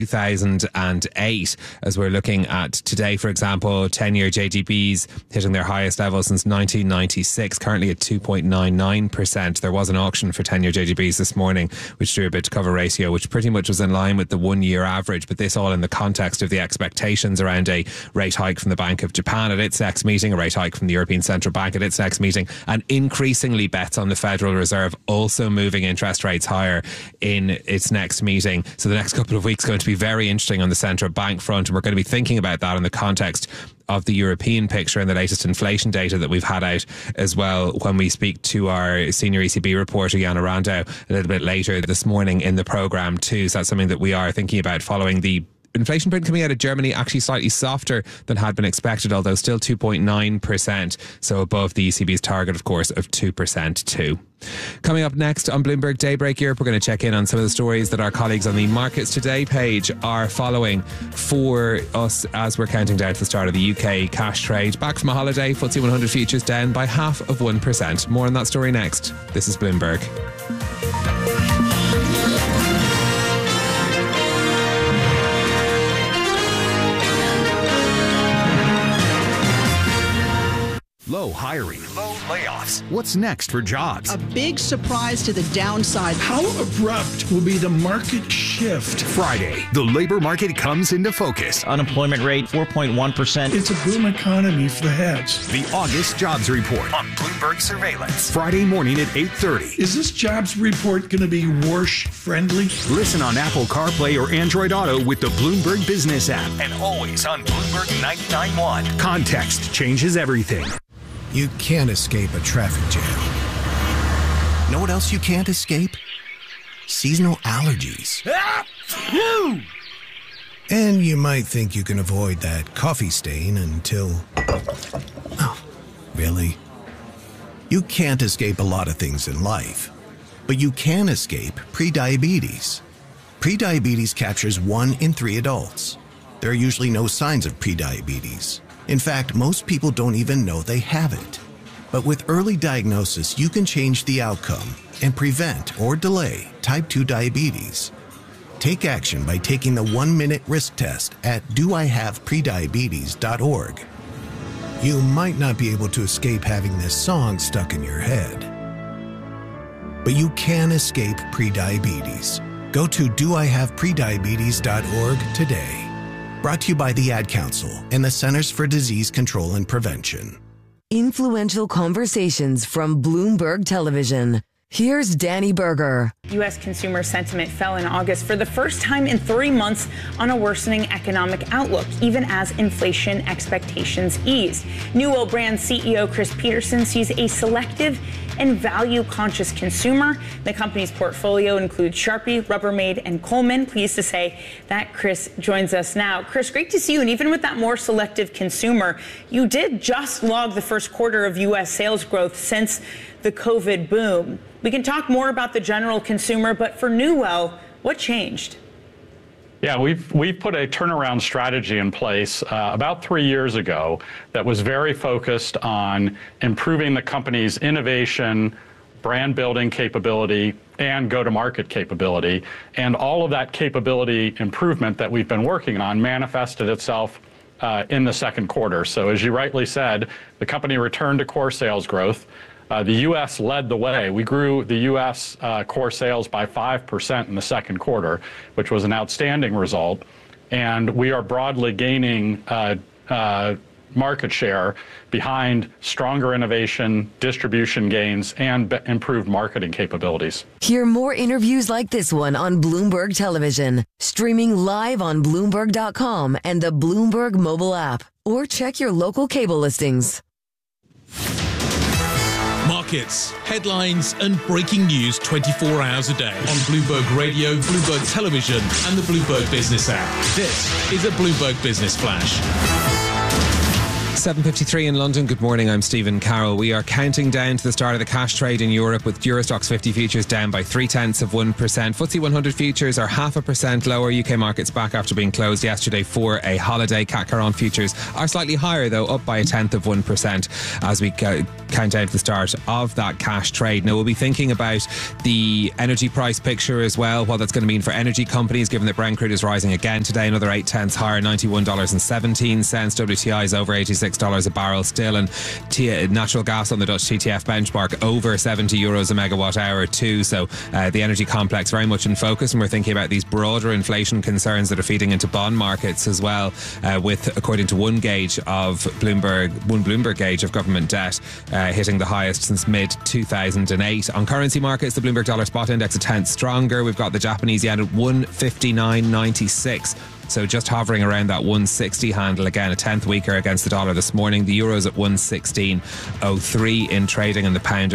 2008. As we're looking at today, for example, 10-year JGBs hitting their highest level since 1996, currently at 2.99%. There was an auction for 10-year JGBs this morning, which drew a bid to cover ratio, which pretty much was in line with the 1-year average, but this all in the context of the expectations around a rate hike from the Bank of Japan at its next meeting, a rate hike from the European Central Bank at its next meeting, and increasingly bets on the Federal Reserve also moving interest rates higher in its next meeting. So the next couple of weeks are going to be very interesting on the central bank front, and we're going to be thinking about that in the context of the European picture and the latest inflation data that we've had out as well when we speak to our senior ECB reporter Jana Randau a little bit later this morning in the programme too. So that's something that we are thinking about following the inflation print coming out of Germany, actually slightly softer than had been expected, although still 2.9%, so above the ECB's target, of course, of 2% too. Coming up next on Bloomberg Daybreak Europe, we're going to check in on some of the stories that our colleagues on the Markets Today page are following for us as we're counting down to the start of the UK cash trade. Back from a holiday, FTSE 100 futures down by 0.5%. More on that story next. This is Bloomberg. Low hiring, low layoffs. What's next for jobs? A big surprise to the downside. How abrupt will be the market shift? Friday, the labor market comes into focus. Unemployment rate 4.1%. It's a boom economy for the heads. The August Jobs Report on Bloomberg Surveillance. Friday morning at 8:30. Is this jobs report going to be Warsh friendly? Listen on Apple CarPlay or Android Auto with the Bloomberg Business app, and always on Bloomberg 99.1. Context changes everything. You can't escape a traffic jam. Know what else you can't escape? Seasonal allergies. And you might think you can avoid that coffee stain until... Oh, really? You can't escape a lot of things in life, but you can escape prediabetes. Prediabetes captures 1 in 3 adults. There are usually no signs of prediabetes. In fact, most people don't even know they have it. But with early diagnosis, you can change the outcome and prevent or delay type 2 diabetes. Take action by taking the 1-minute risk test at doihaveprediabetes.org. You might not be able to escape having this song stuck in your head, but you can escape prediabetes. Go to doihaveprediabetes.org today. Brought to you by the Ad Council and the Centers for Disease Control and Prevention. Influential conversations from Bloomberg Television. Here's Danny Berger. U.S. consumer sentiment fell in August for the first time in 3 months on a worsening economic outlook, even as inflation expectations eased. Newell Brands CEO Chris Peterson sees a selective and value-conscious consumer. The company's portfolio includes Sharpie, Rubbermaid, and Coleman. Pleased to say that Chris joins us now. Chris, great to see you. And even with that more selective consumer, you did just log the first quarter of U.S. sales growth since the COVID boom. We can talk more about the general consumer, but for Newell, what changed? Yeah, we've put a turnaround strategy in place about 3 years ago that was very focused on improving the company's innovation, brand building capability, and go-to-market capability. And all of that capability improvement that we've been working on manifested itself in the second quarter. So as you rightly said, the company returned to core sales growth. The U.S. led the way. We grew the U.S. Core sales by 5% in the second quarter, which was an outstanding result. And we are broadly gaining market share behind stronger innovation, distribution gains, and improved marketing capabilities. Hear more interviews like this one on Bloomberg Television, streaming live on Bloomberg.com and the Bloomberg mobile app, or check your local cable listings. Markets, headlines, and breaking news 24 hours a day on Bloomberg Radio, Bloomberg Television, and the Bloomberg Business app. This is a Bloomberg Business Flash. 7:53 in London. Good morning, I'm Stephen Carroll. We are counting down to the start of the cash trade in Europe, with Eurostoxx 50 futures down by 0.3%. FTSE 100 futures are 0.5% lower. UK markets back after being closed yesterday for a holiday. CAC 40 futures are slightly higher, though, up by 0.1% as we count down to the start of that cash trade. Now, we'll be thinking about the energy price picture as well, what that's going to mean for energy companies, given that Brent crude is rising again today, another 0.8 higher, $91.17. WTI is over $86 a barrel still, and natural gas on the Dutch TTF benchmark over €70 a megawatt hour too. So the energy complex very much in focus, and we're thinking about these broader inflation concerns that are feeding into bond markets as well, with, according to one Bloomberg gauge of government debt hitting the highest since mid-2008. On currency markets, the Bloomberg dollar spot index a tenth stronger. We've got the Japanese yen at 159.96. So just hovering around that 160 handle again, a tenth weaker against the dollar this morning. The euro's at 116.03 in trading, and the pound at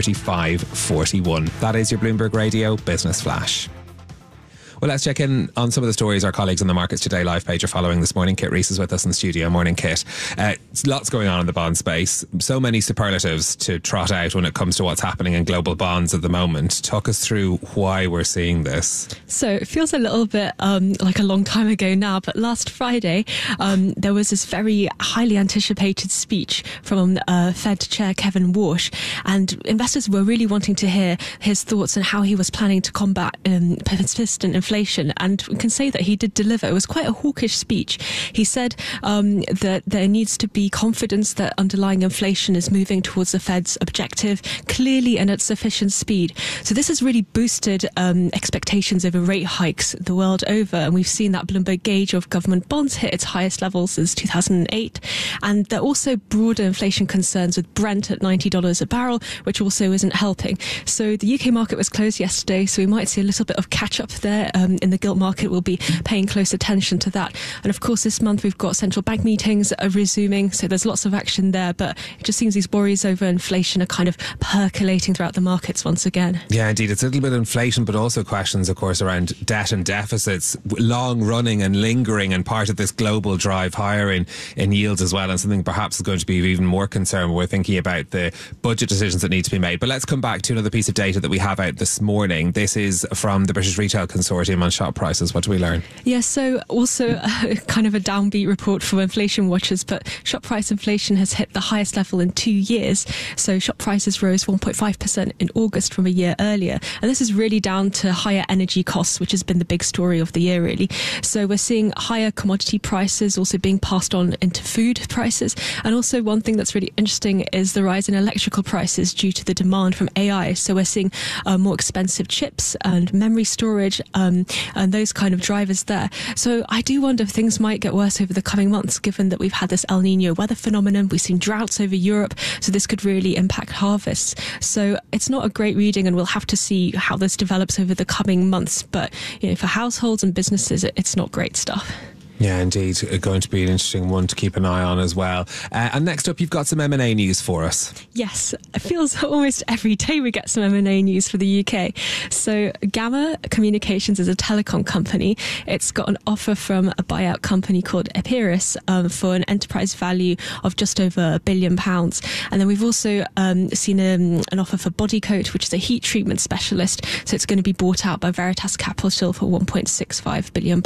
135.41. That is your Bloomberg Radio Business Flash. Well, let's check in on some of the stories our colleagues on the Markets Today live page are following this morning. Kit Rees is with us in the studio. Morning, Kit. Lots going on in the bond space. So many superlatives to trot out when it comes to what's happening in global bonds at the moment. Talk us through why we're seeing this. So it feels a little bit like a long time ago now, but last Friday there was this very highly anticipated speech from Fed Chair Kevin Warsh, and investors were really wanting to hear his thoughts on how he was planning to combat persistent inflation, and we can say that he did deliver. It was quite a hawkish speech. He said that there needs to be confidence that underlying inflation is moving towards the Fed's objective clearly and at sufficient speed. So this has really boosted expectations over rate hikes the world over, and we've seen that Bloomberg gauge of government bonds hit its highest level since 2008. And there are also broader inflation concerns with Brent at $90 a barrel, which also isn't helping. So the UK market was closed yesterday, so we might see a little bit of catch up there. In the gilt market, we'll be paying close attention to that. And of course, this month we've got central bank meetings resuming, so there's lots of action there. But it just seems these worries over inflation are kind of percolating throughout the markets once again. Yeah, indeed. It's a little bit of inflation, but also questions, of course, around debt and deficits, long running and lingering, and part of this global drive higher in yields as well, and something perhaps is going to be of even more concern when we're thinking about the budget decisions that need to be made. But let's come back to another piece of data that we have out this morning. This is from the British Retail Consortium on shop prices. What do we learn? Yeah, so also kind of a downbeat report for inflation watchers, but shop price inflation has hit the highest level in 2 years. So shop prices rose 1.5% in August from a year earlier. And this is really down to higher energy costs, which has been the big story of the year, really. So we're seeing higher commodity prices also being passed on into food prices. And also one thing that's really interesting is the rise in electrical prices due to the demand from AI. So we're seeing more expensive chips and memory storage, and those kind of drivers there. So I do wonder if things might get worse over the coming months, given that we've had this El Nino weather phenomenon. We've seen droughts over Europe, so this could really impact harvests. So it's not a great reading, and we'll have to see how this develops over the coming months. But for households and businesses, it's not great stuff. Yeah, indeed. Going to be an interesting one to keep an eye on as well. And next up, you've got some M&A news for us. Yes, it feels almost every day we get some M&A news for the UK. So Gamma Communications is a telecom company. It's got an offer from a buyout company called Epirus for an enterprise value of just over £1 billion. And then we've also seen an offer for Bodycote, which is a heat treatment specialist. So it's going to be bought out by Veritas Capital for £1.65 billion.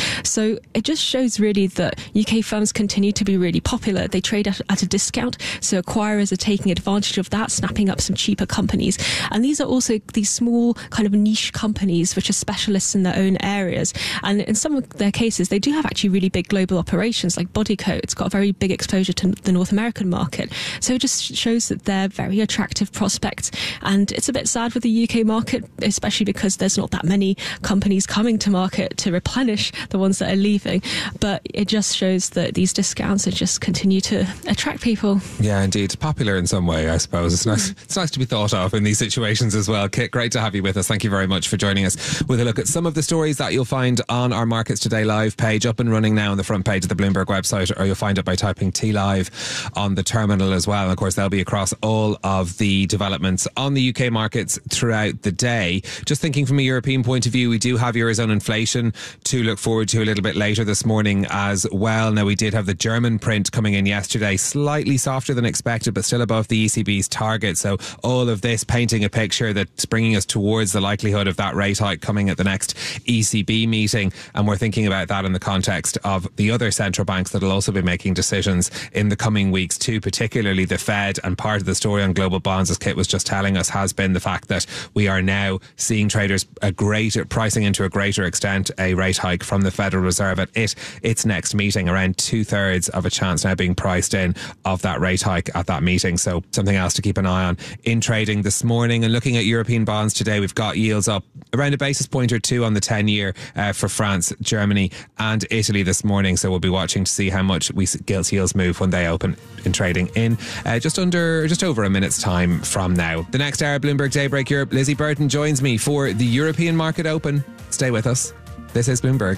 So it just shows really that UK firms continue to be really popular. They trade at a discount, so acquirers are taking advantage of that, snapping up some cheaper companies. And these are also these small kind of niche companies which are specialists in their own areas. And in some of their cases, they do have actually really big global operations, like Bodycote. It's got a very big exposure to the North American market. So it just shows that they're very attractive prospects. And it's a bit sad with the UK market, especially because there's not that many companies coming to market to replenish the ones that are leaving. But it just shows that these discounts just continue to attract people. Yeah, indeed. Popular in some way, I suppose. It's nice. It's nice to be thought of in these situations as well. Kit, great to have you with us. Thank you very much for joining us with a look at some of the stories that you'll find on our Markets Today live page, up and running now on the front page of the Bloomberg website, or you'll find it by typing TLive on the terminal as well. And of course, they'll be across all of the developments on the UK markets throughout the day. Just thinking from a European point of view, we do have Eurozone inflation to look forward to a little bit later this this morning as well. Now, we did have the German print coming in yesterday, slightly softer than expected, but still above the ECB's target. So all of this painting a picture that's bringing us towards the likelihood of that rate hike coming at the next ECB meeting. And we're thinking about that in the context of the other central banks that will also be making decisions in the coming weeks too, particularly the Fed. And part of the story on global bonds, as Kit was just telling us, has been the fact that we are now seeing traders pricing into a greater extent a rate hike from the Federal Reserve at its next meeting. Around 2/3 of a chance now being priced in of that rate hike at that meeting. So something else to keep an eye on in trading this morning. And looking at European bonds today, we've got yields up around a basis point or two on the 10-year for France, Germany and Italy this morning. So we'll be watching to see how much gilt yields move when they open in trading in just over a minute's time from now. The next hour, Bloomberg Daybreak Europe. Lizzie Burton joins me for the European Market Open. Stay with us. This is Bloomberg.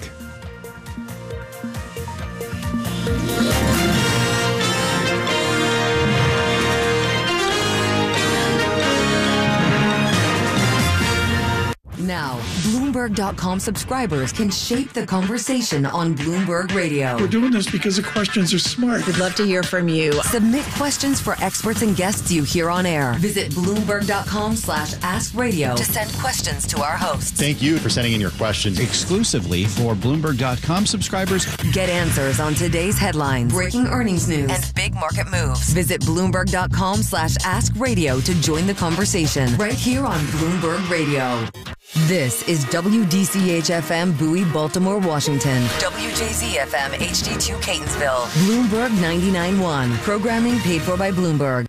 Now, Bloomberg.com subscribers can shape the conversation on Bloomberg Radio. We're doing this because the questions are smart. We'd love to hear from you. Submit questions for experts and guests you hear on air. Visit Bloomberg.com/askradio to send questions to our hosts. Thank you for sending in your questions exclusively for Bloomberg.com subscribers. Get answers on today's headlines, breaking earnings news, and big market moves. Visit Bloomberg.com/askradio to join the conversation right here on Bloomberg Radio. This is WDCH-FM Bowie, Baltimore, Washington. WJZ-FM HD2 Catonsville. Bloomberg 99.1. Programming paid for by Bloomberg.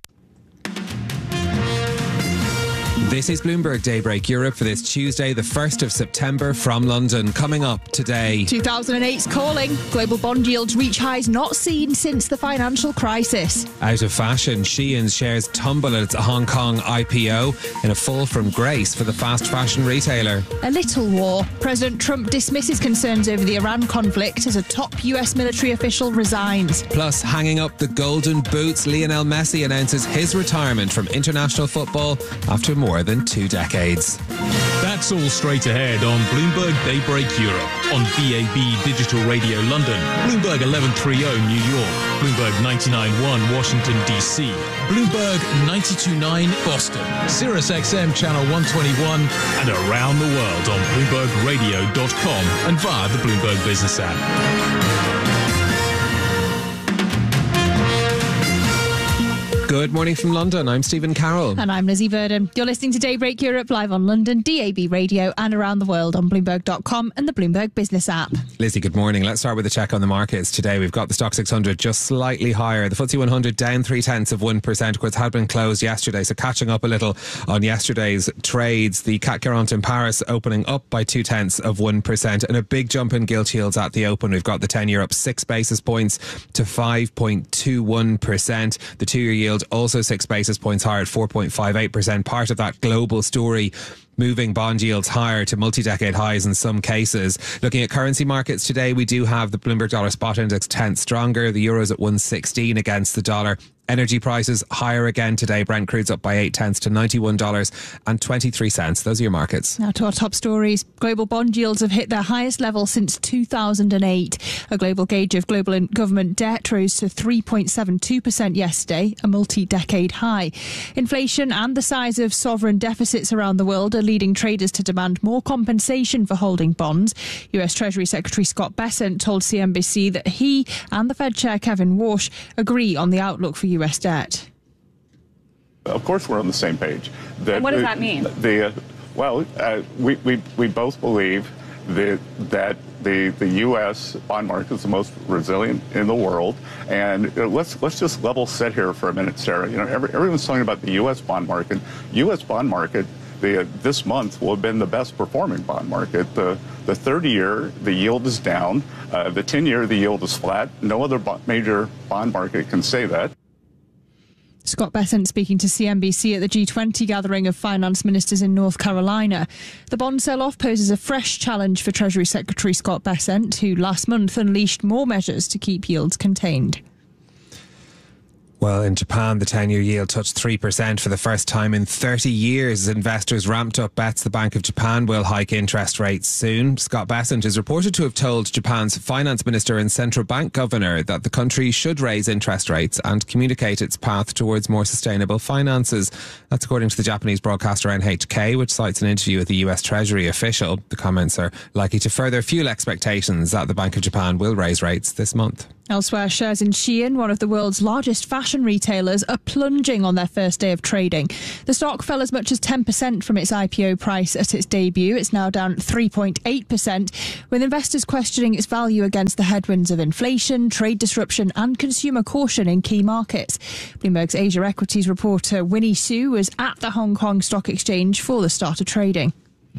This is Bloomberg Daybreak Europe for this Tuesday, the 1st of September from London. Coming up today. 2008's calling. Global bond yields reach highs not seen since the financial crisis. Out of fashion, Shein's shares tumble at its Hong Kong IPO in a fall from grace for the fast fashion retailer. A little war. President Trump dismisses concerns over the Iran conflict as a top US military official resigns. Plus, hanging up the golden boots, Lionel Messi announces his retirement from international football after more than 2 decades. That's all straight ahead on Bloomberg Daybreak Europe, on DAB Digital Radio London, Bloomberg 1130 New York, Bloomberg 99.1 Washington DC, Bloomberg 92.9 Boston, Sirius XM Channel 121, and around the world on BloombergRadio.com and via the Bloomberg Business app. Good morning from London. I'm Stephen Carroll. And I'm Lizzie Burden. You're listening to Daybreak Europe live on London, DAB Radio and around the world on Bloomberg.com and the Bloomberg Business app. Lizzie, good morning. Let's start with a check on the markets today. We've got the Stock 600 just slightly higher. The FTSE 100 down 0.3%. Of course, had been closed yesterday, so catching up a little on yesterday's trades. The CAC 40 in Paris opening up by 0.2%, and a big jump in gilt yields at the open. We've got the 10-year up 6 basis points to 5.21%. The 2-year yield also 6 basis points higher at 4.58%. Part of that global story moving bond yields higher to multi-decade highs in some cases. Looking at currency markets today, we do have the Bloomberg Dollar Spot Index 10th stronger. The euro's at 116 against the dollar. Energy prices higher again today. Brent crude's up by 0.8 to $91.23. Those are your markets. Now to our top stories. Global bond yields have hit their highest level since 2008. A global gauge of global government debt rose to 3.72% yesterday, a multi-decade high. Inflation and the size of sovereign deficits around the world are leading traders to demand more compensation for holding bonds. US Treasury Secretary Scott Bessent told CNBC that he and the Fed Chair Kevin Warsh agree on the outlook for US debt. Of course, we're on the same page. And what does that mean? We both believe that the U.S. bond market is the most resilient in the world. And let's just level set here for a minute, Sarah. You know, everyone's talking about the U.S. bond market. U.S. bond market this month will have been the best performing bond market. The 30-year, the yield is down. The 10-year, the yield is flat. No other major bond market can say that. Scott Bessent speaking to CNBC at the G20 gathering of finance ministers in North Carolina. The bond sell-off poses a fresh challenge for Treasury Secretary Scott Bessent, who last month unleashed more measures to keep yields contained. Well, in Japan, the 10-year yield touched 3% for the first time in 30 years as investors ramped up bets the Bank of Japan will hike interest rates soon. Scott Bessent is reported to have told Japan's finance minister and central bank governor that the country should raise interest rates and communicate its path towards more sustainable finances. That's according to the Japanese broadcaster NHK, which cites an interview with a US Treasury official. The comments are likely to further fuel expectations that the Bank of Japan will raise rates this month. Elsewhere, shares in Shein, one of the world's largest fashion retailers, are plunging on their first day of trading. The stock fell as much as 10% from its IPO price at its debut. It's now down 3.8%, with investors questioning its value against the headwinds of inflation, trade disruption and consumer caution in key markets. Bloomberg's Asia Equities reporter Winnie Su was at the Hong Kong Stock Exchange for the start of trading.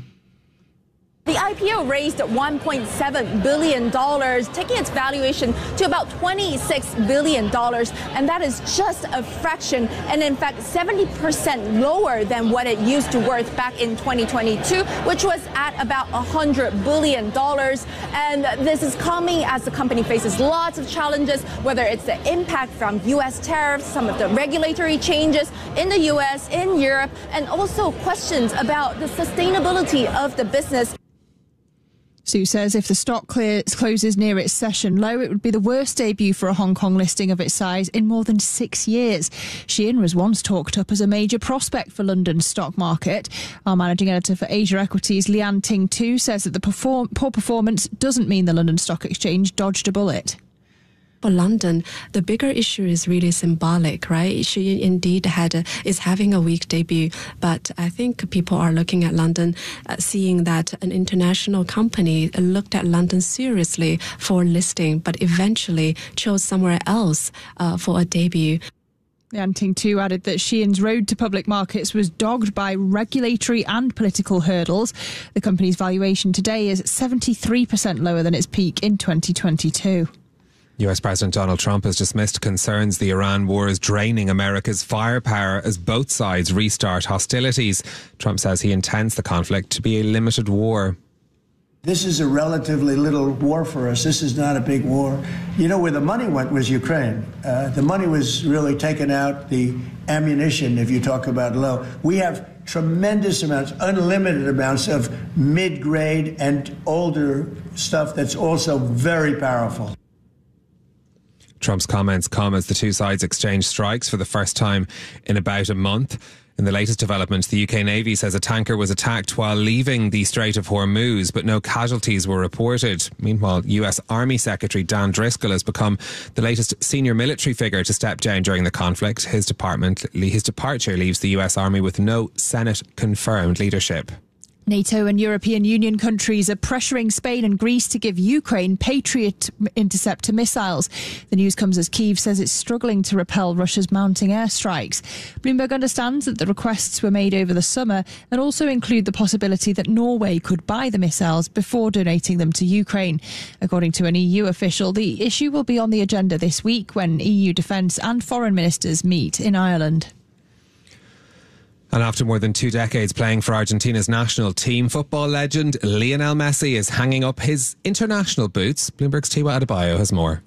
The IPO raised $1.7 billion, taking its valuation to about $26 billion. And that is just a fraction, and in fact, 70% lower than what it used to worth back in 2022, which was at about $100 billion. And this is coming as the company faces lots of challenges, whether it's the impact from U.S. tariffs, some of the regulatory changes in the U.S., in Europe, and also questions about the sustainability of the business. Su says if the stock closes near its session low, it would be the worst debut for a Hong Kong listing of its size in more than 6 years. Shein was once talked up as a major prospect for London's stock market. Our managing editor for Asia Equities, Lian Ting Tu, says that the poor performance doesn't mean the London Stock Exchange dodged a bullet. For London, the bigger issue is really symbolic, right? She indeed is having a weak debut, but I think people are looking at London, seeing that an international company looked at London seriously for listing, but eventually chose somewhere else for a debut. Lian Ting Tu added that Shein's road to public markets was dogged by regulatory and political hurdles. The company's valuation today is 73% lower than its peak in 2022. US President Donald Trump has dismissed concerns the Iran war is draining America's firepower as both sides restart hostilities. Trump says he intends the conflict to be a limited war. This is a relatively little war for us. This is not a big war. You know, where the money went was Ukraine. The money was really taken out, the ammunition, if you talk about low. We have tremendous amounts, unlimited amounts of mid-grade and older stuff that's also very powerful. Trump's comments come as the two sides exchange strikes for the first time in about a month. In the latest development, the UK Navy says a tanker was attacked while leaving the Strait of Hormuz, but no casualties were reported. Meanwhile, US Army Secretary Dan Driscoll has become the latest senior military figure to step down during the conflict. His departure leaves the US Army with no Senate-confirmed leadership. NATO and European Union countries are pressuring Spain and Greece to give Ukraine Patriot interceptor missiles. The news comes as Kyiv says it's struggling to repel Russia's mounting airstrikes. Bloomberg understands that the requests were made over the summer and also include the possibility that Norway could buy the missiles before donating them to Ukraine. According to an EU official, the issue will be on the agenda this week when EU defence and foreign ministers meet in Ireland. And after more than 2 decades playing for Argentina's national team, football legend Lionel Messi is hanging up his international boots. Bloomberg's Tiwa Adebayo has more.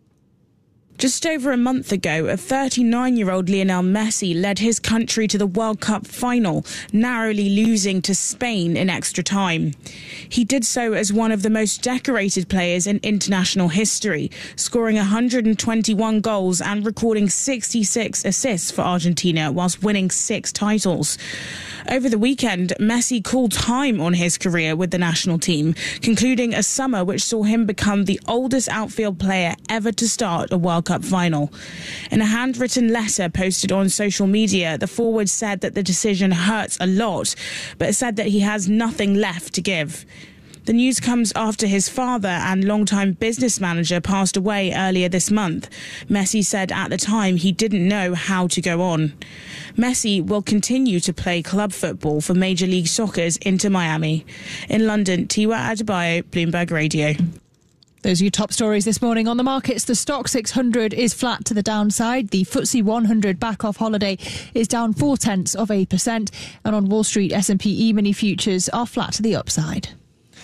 Just over a month ago, a 39-year-old Lionel Messi led his country to the World Cup final, narrowly losing to Spain in extra time. He did so as one of the most decorated players in international history, scoring 121 goals and recording 66 assists for Argentina whilst winning 6 titles. Over the weekend, Messi called time on his career with the national team, concluding a summer which saw him become the oldest outfield player ever to start a World Cup final. In a handwritten letter posted on social media, the forward said that the decision hurts a lot, but said that he has nothing left to give. The news comes after his father and longtime business manager passed away earlier this month. Messi said at the time he didn't know how to go on. Messi will continue to play club football for Major League Soccer's Inter Miami. In London, Tiwa Adebayo, Bloomberg Radio. Those are your top stories this morning on the markets. The Stock 600 is flat to the downside. The FTSE 100 back off holiday is down 0.4%. And on Wall Street, S&P E-mini futures are flat to the upside.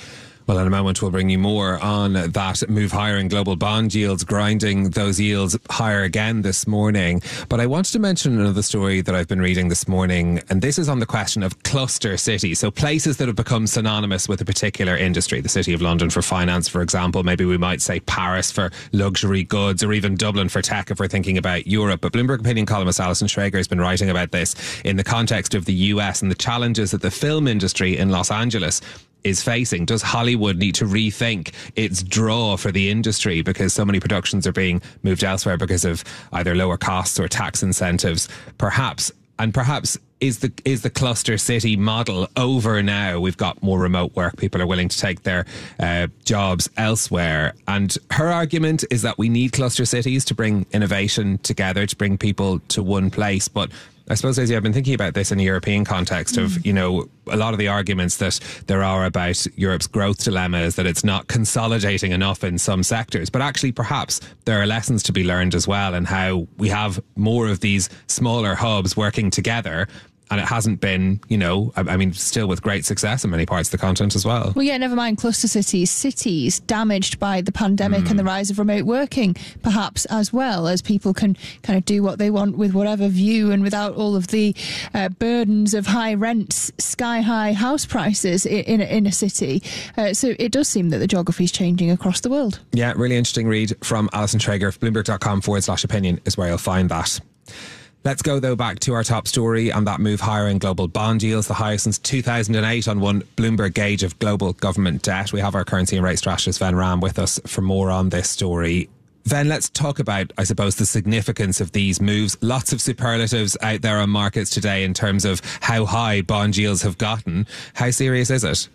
Well, in a moment, we'll bring you more on that move higher in global bond yields, grinding those yields higher again this morning. But I wanted to mention another story that I've been reading this morning, and this is on the question of cluster cities. So places that have become synonymous with a particular industry. The City of London for finance, for example. Maybe we might say Paris for luxury goods, or even Dublin for tech if we're thinking about Europe. But Bloomberg opinion columnist Alison Schrager has been writing about this in the context of the US and the challenges that the film industry in Los Angeles is facing. Does Hollywood need to rethink its draw for the industry because so many productions are being moved elsewhere because of either lower costs or tax incentives? Perhaps is the cluster city model over now? We've got more remote work. People are willing to take their jobs elsewhere. And her argument is that we need cluster cities to bring innovation together, to bring people to one place. But I suppose, Daisy, I've been thinking about this in a European context of, you know, a lot of the arguments that there are about Europe's growth dilemma is that it's not consolidating enough in some sectors. But actually, perhaps there are lessons to be learned as well in how we have more of these smaller hubs working together. And it hasn't been, you know, I mean, still with great success in many parts of the continent as well. Well, yeah, never mind cluster cities damaged by the pandemic and the rise of remote working, perhaps, as well, as people can kind of do what they want with whatever view and without all of the burdens of high rents, sky-high house prices in a city. So it does seem that the geography is changing across the world. Yeah, really interesting read from Alison Schrager. Bloomberg.com/opinion is where you'll find that. Let's go, though, back to our top story and that move higher in global bond yields, the highest since 2008 on one Bloomberg gauge of global government debt. We have our currency and rate strategist, Ven Ram, with us for more on this story. Ven, let's talk about, I suppose, the significance of these moves. Lots of superlatives out there on markets today in terms of how high bond yields have gotten. How serious is it?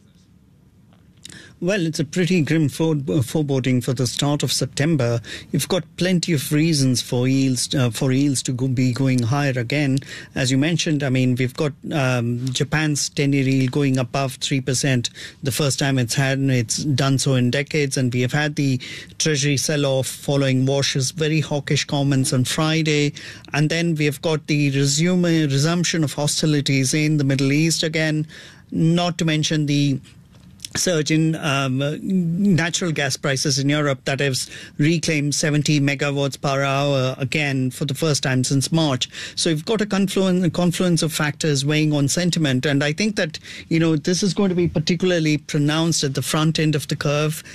Well, it's a pretty grim foreboding for the start of September. You've got plenty of reasons for yields to be going higher again. As you mentioned, I mean, we've got Japan's 10-year yield going above 3%. The first time it's done so in decades, and we have had the Treasury sell-off following Wash's very hawkish comments on Friday, and then we have got the resumption of hostilities in the Middle East again. Not to mention the surge in natural gas prices in Europe that has reclaimed 70 megawatts per hour again for the first time since March. So you've got a confluence of factors weighing on sentiment. And I think that, you know, this is going to be particularly pronounced at the front end of the curve.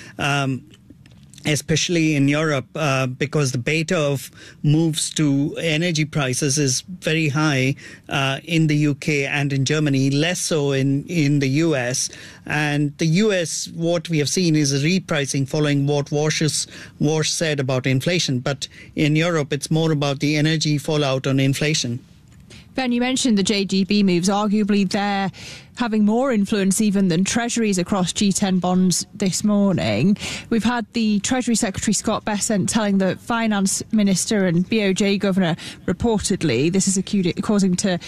Especially in Europe, because the beta of moves to energy prices is very high in the UK and in Germany, less so in the US. And the US, what we have seen is a repricing following what Wash said about inflation. But in Europe, it's more about the energy fallout on inflation. Ben, you mentioned the JGB moves. Arguably, they're having more influence even than Treasuries across G10 bonds this morning. We've had the Treasury Secretary Scott Bessent telling the Finance Minister and BOJ Governor reportedly, this is according to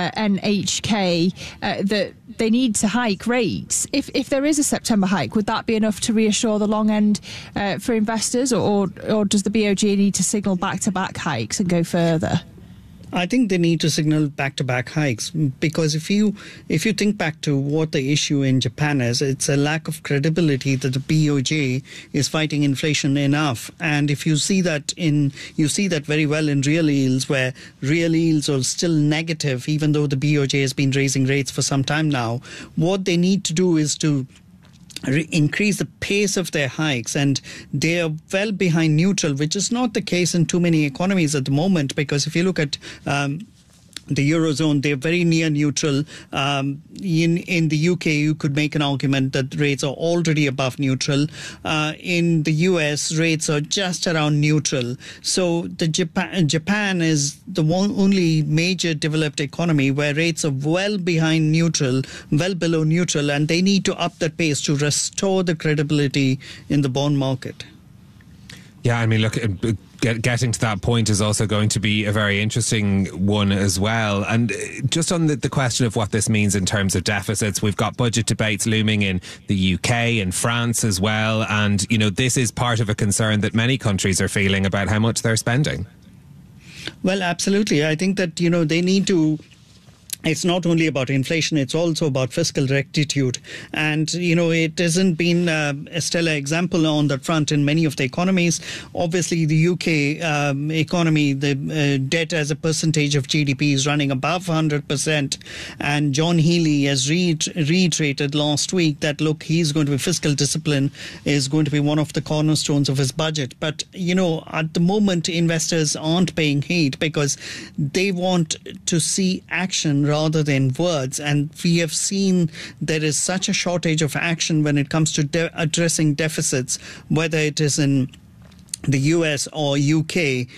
NHK, that they need to hike rates. If there is a September hike, would that be enough to reassure the long end for investors, or does the BOJ need to signal back-to-back hikes and go further? I think they need to signal back-to-back hikes, because if you think back to what the issue in Japan is, it's a lack of credibility that the BOJ is fighting inflation enough. And if you see that very well in real yields, where real yields are still negative, even though the BOJ has been raising rates for some time now, what they need to do is to increase the pace of their hikes, and they are well behind neutral, which is not the case in too many economies at the moment, because if you look at the Eurozone, they're very near neutral. In the UK, you could make an argument that rates are already above neutral. In the US, rates are just around neutral. So Japan is the only major developed economy where rates are well behind neutral, well below neutral, and they need to up that pace to restore the credibility in the bond market. Yeah, I mean, look, getting to that point is also going to be a very interesting one as well. And just on the question of what this means in terms of deficits, we've got budget debates looming in the UK and France as well. And, you know, this is part of a concern that many countries are feeling about how much they're spending. Well, absolutely. I think that, you know, they need to it's not only about inflation, it's also about fiscal rectitude. And, it hasn't been a stellar example on that front in many of the economies. Obviously, the UK economy, the debt as a percentage of GDP is running above 100%. And John Healey has reiterated last week that, look, fiscal discipline is going to be one of the cornerstones of his budget. But, at the moment, investors aren't paying heed because they want to see action rather than words. And we have seen there is such a shortage of action when it comes to addressing deficits, whether it is in the US or UK,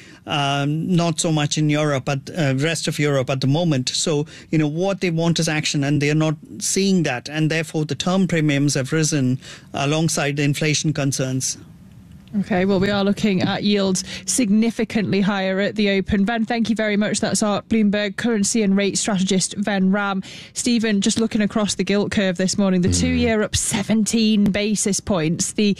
not so much in Europe, but rest of Europe at the moment. So, what they want is action, and they're not seeing that. And therefore, the term premiums have risen alongside the inflation concerns. Okay, well, we are looking at yields significantly higher at the open. Ben, thank you very much. That's our Bloomberg currency and rate strategist, Ben Ram. Stephen, just looking across the gilt curve this morning, the 2-year up 17 basis points, the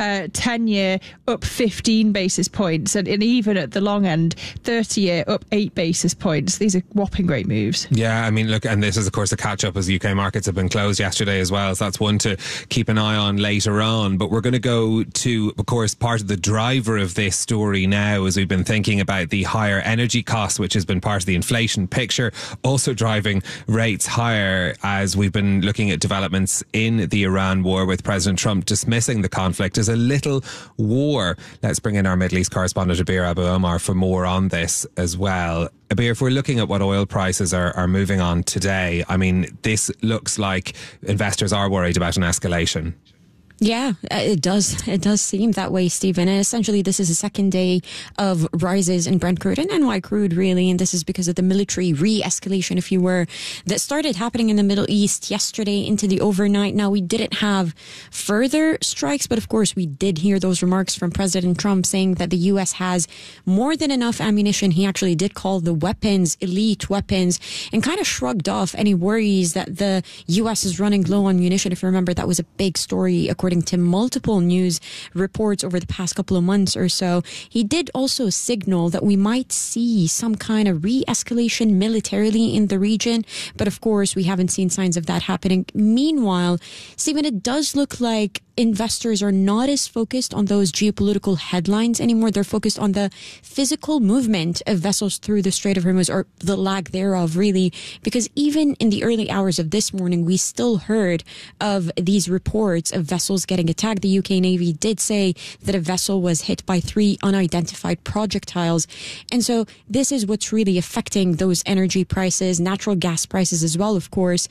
10-year up 15 basis points, and even at the long end, 30-year up 8 basis points. These are whopping great moves. Yeah, I mean, look, and this is, of course, a catch-up as UK markets have been closed yesterday as well, so that's one to keep an eye on later on. But we're going to go to, of course, part of the driver of this story now, as we've been thinking about the higher energy costs, which has been part of the inflation picture, also driving rates higher as we've been looking at developments in the Iran war, with President Trump dismissing the conflict as a little war. Let's bring in our Middle East correspondent Abir Abu Omar for more on this as well. Abir, if we're looking at what oil prices are moving on today, I mean, this looks like investors are worried about an escalation. Yeah, it does. It does seem that way, Stephen. And essentially, this is the second day of rises in Brent crude and NY crude, really. And this is because of the military re-escalation, if you were, that started happening in the Middle East yesterday into the overnight. Now, we didn't have further strikes, but of course, we did hear those remarks from President Trump saying that the U.S. has more than enough ammunition. He actually did call the weapons elite weapons and kind of shrugged off any worries that the U.S. is running low on munition. If you remember, that was a big story, according to multiple news reports over the past couple of months or so. He did also signal that we might see some kind of re-escalation militarily in the region, but of course we haven't seen signs of that happening. Meanwhile, Stephen, it does look like investors are not as focused on those geopolitical headlines anymore. They're focused on the physical movement of vessels through the Strait of Hormuz, or the lack thereof, really, because even in the early hours of this morning, we still heard of these reports of vessels getting attacked. The UK Navy did say that a vessel was hit by 3 unidentified projectiles. And so this is what's really affecting those energy prices, natural gas prices as well, of course,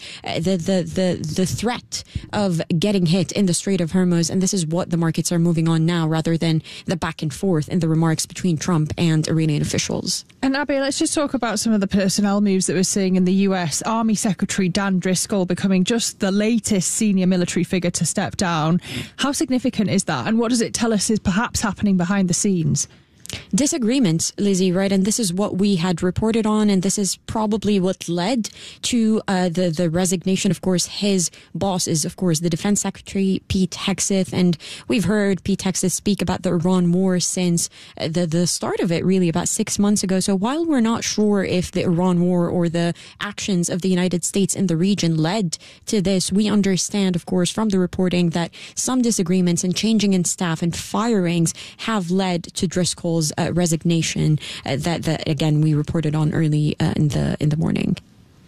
the threat of getting hit in the Strait of Hormuz, and this is what the markets are moving on now, rather than the back and forth in the remarks between Trump and Iranian officials. And Abby, let's just talk about some of the personnel moves that we're seeing in the US. Army Secretary Dan Driscoll becoming just the latest senior military figure to step down. How significant is that, and what does it tell us is perhaps happening behind the scenes? Disagreements, Lizzie, right? And this is what we had reported on, and this is probably what led to the resignation. Of course, his boss is, of course, the Defense Secretary, Pete Hegseth, and we've heard Pete Hegseth speak about the Iran war since the start of it, really, about 6 months ago. So while we're not sure if the Iran war or the actions of the United States in the region led to this, we understand, of course, from the reporting that some disagreements and changing in staff and firings have led to Driscoll's resignation that again we reported on early in the morning.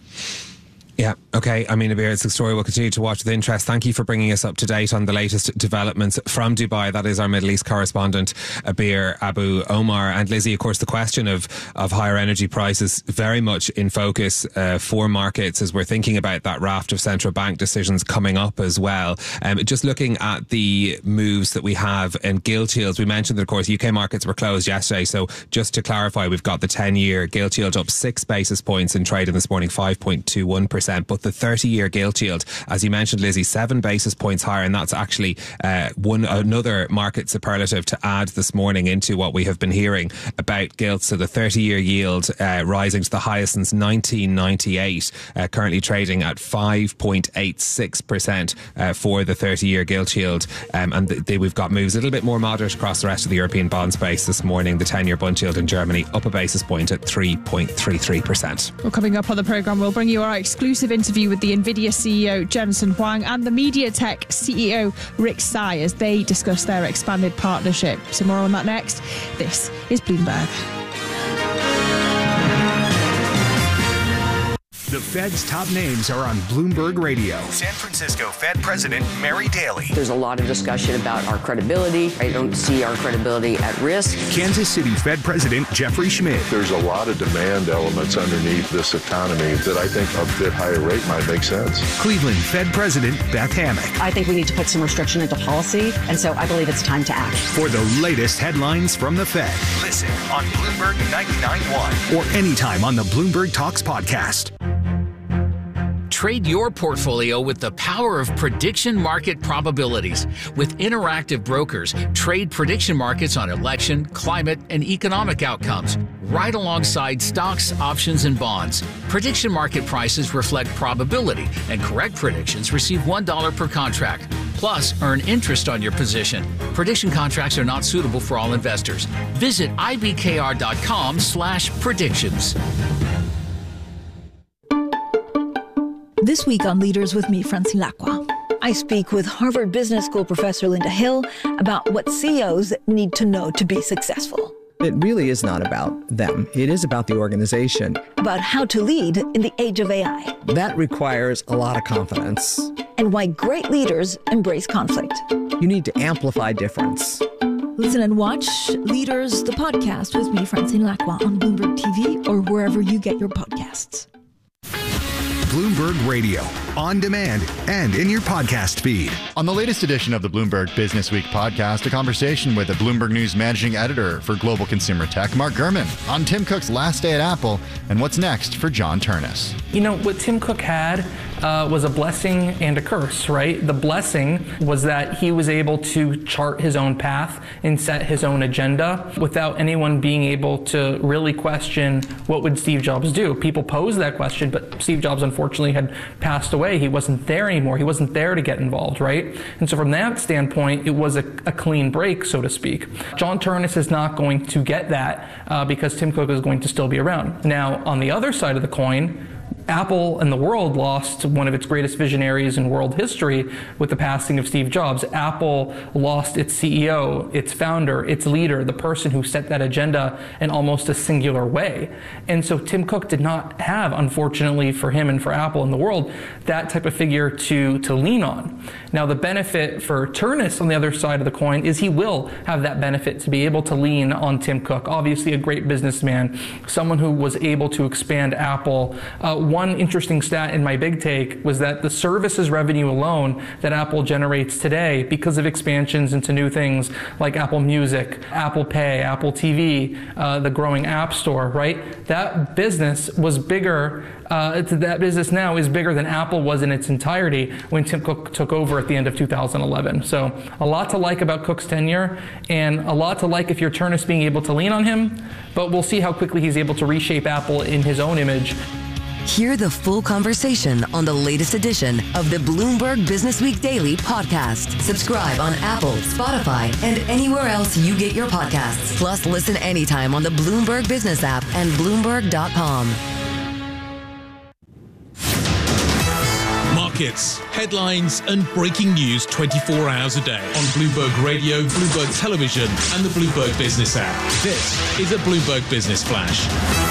Yeah, okay. I mean, Abir, it's a story we'll continue to watch with interest. Thank you for bringing us up to date on the latest developments from Dubai. That is our Middle East correspondent, Abir Abu Omar. And Lizzie, of course, the question of higher energy prices very much in focus for markets as we're thinking about that raft of central bank decisions coming up as well. Just looking at the moves that we have in gilt yields, we mentioned that, of course, UK markets were closed yesterday. So just to clarify, we've got the 10-year gilt yield up 6 basis points in trading this morning, 5.21%. 0.3%, but the 30-year gilt yield, as you mentioned, Lizzie, 7 basis points higher, and that's actually another market superlative to add this morning into what we have been hearing about gilts. So the 30-year yield rising to the highest since 1998, currently trading at 5.86% for the 30-year gilt yield. And we've got moves a little bit more moderate across the rest of the European bond space this morning. The 10-year bund yield in Germany up a basis point at 3.33%. Well, coming up on the programme, we'll bring you our exclusive interview with the NVIDIA CEO Jensen Huang and the MediaTek CEO Rick Tsai as they discuss their expanded partnership. So more on that next. This is Bloomberg. The Fed's top names are on Bloomberg Radio. San Francisco Fed President Mary Daly. There's a lot of discussion about our credibility. I don't see our credibility at risk. Kansas City Fed President Jeffrey Schmidt. There's a lot of demand elements underneath this economy that I think a bit higher rate might make sense. Cleveland Fed President Beth Hammack. I think we need to put some restriction into policy, and so I believe it's time to act. For the latest headlines from the Fed, listen on Bloomberg 99.1 or anytime on the Bloomberg Talks podcast. Trade your portfolio with the power of prediction market probabilities. With Interactive Brokers, trade prediction markets on election, climate, and economic outcomes, right alongside stocks, options, and bonds. Prediction market prices reflect probability, and correct predictions receive $1 per contract. Plus, earn interest on your position. Prediction contracts are not suitable for all investors. Visit ibkr.com/predictions. This week on Leaders with me, Francine Lacqua, I speak with Harvard Business School professor Linda Hill about what CEOs need to know to be successful. It really is not about them. It is about the organization. About how to lead in the age of AI. That requires a lot of confidence. And why great leaders embrace conflict. You need to amplify difference. Listen and watch Leaders, the podcast with me, Francine Lacqua, on Bloomberg TV or wherever you get your podcasts. Bloomberg Radio, on demand and in your podcast feed. On the latest edition of the Bloomberg Business Week podcast, a conversation with the Bloomberg News managing editor for global consumer tech, Mark Gurman, on Tim Cook's last day at Apple and what's next for John Ternus. You know, what Tim Cook had was a blessing and a curse, right? The blessing was that he was able to chart his own path and set his own agenda without anyone being able to really question what would Steve Jobs do. People posed that question, but Steve Jobs unfortunately had passed away. He wasn't there anymore. He wasn't there to get involved, right? And so from that standpoint, it was a clean break, so to speak. John Ternus is not going to get that because Tim Cook is going to still be around. Now, on the other side of the coin, Apple and the world lost one of its greatest visionaries in world history with the passing of Steve Jobs. Apple lost its CEO, its founder, its leader, the person who set that agenda in almost a singular way. And so Tim Cook did not have, unfortunately for him and for Apple and the world, that type of figure to lean on. Now, the benefit for Ternus on the other side of the coin is he will have that benefit to be able to lean on Tim Cook. Obviously a great businessman, someone who was able to expand Apple. One interesting stat in my big take was that the services revenue alone that Apple generates today, because of expansions into new things like Apple Music, Apple Pay, Apple TV, the growing App Store, right? That business was bigger. That business now is bigger than Apple was in its entirety when Tim Cook took over at the end of 2011. So a lot to like about Cook's tenure and a lot to like if you're Ternus being able to lean on him, but we'll see how quickly he's able to reshape Apple in his own image. Hear the full conversation on the latest edition of the Bloomberg Business Week Daily podcast. Subscribe on Apple, Spotify, and anywhere else you get your podcasts. Plus, listen anytime on the Bloomberg Business app and Bloomberg.com. Markets, headlines, and breaking news 24 hours a day on Bloomberg Radio, Bloomberg Television, and the Bloomberg Business app. This is a Bloomberg Business Flash.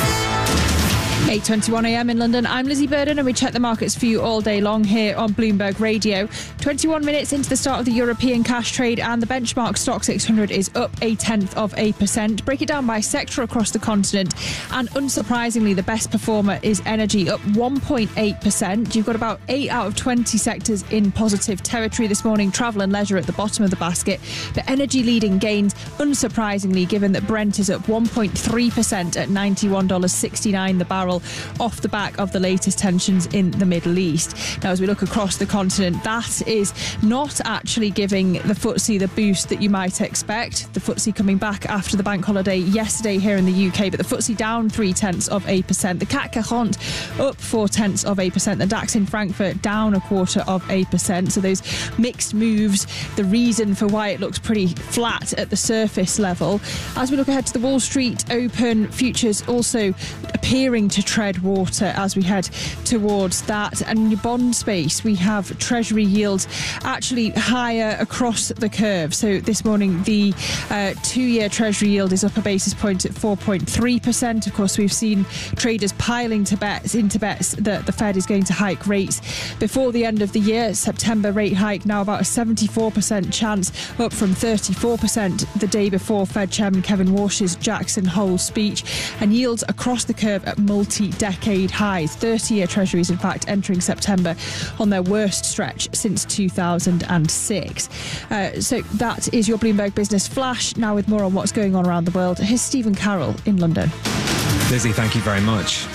8:21 a.m. in London. I'm Lizzie Burden and we check the markets for you all day long here on Bloomberg Radio. 21 minutes into the start of the European cash trade and the benchmark stock 600 is up 0.1%. Break it down by sector across the continent and unsurprisingly the best performer is energy, up 1.8%. You've got about 8 out of 20 sectors in positive territory this morning. Travel and leisure at the bottom of the basket, but energy leading gains unsurprisingly given that Brent is up 1.3% at $91.69 the barrel. barrel off the back of the latest tensions in the Middle East. Now, as we look across the continent, that is not actually giving the FTSE the boost that you might expect. The FTSE coming back after the bank holiday yesterday here in the UK, but the FTSE down 0.3%. The CAC 40 up 0.4%. The DAX in Frankfurt down 0.25%. So those mixed moves, the reason for why it looks pretty flat at the surface level. As we look ahead to the Wall Street Open, futures also appearing to tread water as we head towards that. And in your bond space, we have Treasury yields actually higher across the curve. So this morning, the 2-year Treasury yield is up a basis point at 4.3%. Of course, we've seen traders piling into bets that the Fed is going to hike rates before the end of the year. September rate hike now about a 74% chance, up from 34% the day before Fed Chairman Kevin Warsh's Jackson Hole speech. And yields across the curve at multi-decade highs. 30-year Treasuries, in fact, entering September on their worst stretch since 2006. So that is your Bloomberg Business Flash. Now with more on what's going on around the world, here's Stephen Carroll in London. Lizzie, thank you very much.